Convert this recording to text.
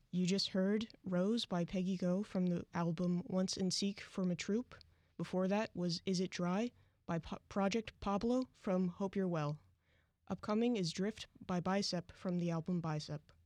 You just heard Rose by Peggy Go from the album Once and Seek from a Troop. Before that was Is It Dry by Project Pablo from Hope You're Well. Upcoming is Drift by Bicep from the album Bicep.